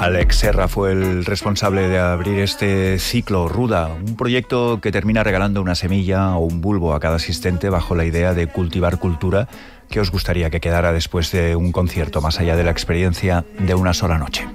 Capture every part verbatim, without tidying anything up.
Alex Serra fue el responsable de abrir este ciclo Ruda, un proyecto que termina regalando una semilla o un bulbo a cada asistente bajo la idea de cultivar cultura. ¿Qué os gustaría que quedara después de un concierto, más allá de la experiencia de una sola noche?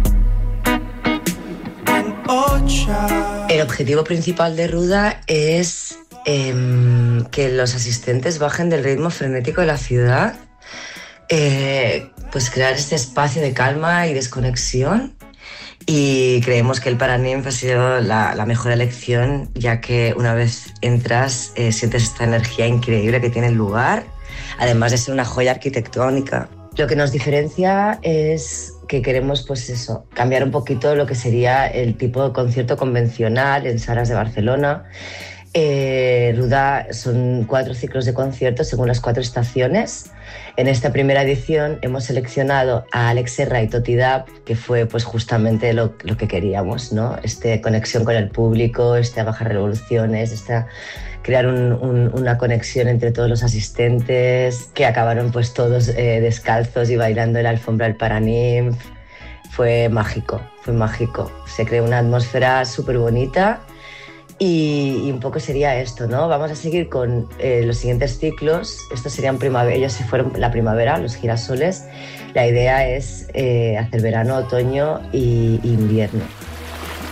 El objetivo principal de Ruda es eh, que los asistentes bajen del ritmo frenético de la ciudad, eh, pues crear este espacio de calma y desconexión, y creemos que el Paraninf ha sido la, la mejor elección, ya que una vez entras eh, sientes esta energía increíble que tiene el lugar, además de ser una joya arquitectónica. Lo que nos diferencia es que queremos, pues eso, cambiar un poquito lo que sería el tipo de concierto convencional en salas de Barcelona. Eh, Ruda son cuatro ciclos de conciertos según las cuatro estaciones. En esta primera edición hemos seleccionado a Alex Serra y Toti Dab, que fue pues justamente lo, lo que queríamos, ¿no? Esta conexión con el público, esta bajar revoluciones, esta crear un, un, una conexión entre todos los asistentes, que acabaron pues todos eh, descalzos y bailando en la alfombra del Paraninf. Fue mágico, fue mágico. Se creó una atmósfera súper bonita. Y, y un poco sería esto, ¿no? Vamos a seguir con eh, los siguientes ciclos. Estos serían primavera, ellos se fueron la primavera, los girasoles. La idea es eh, hacer verano, otoño y, y invierno.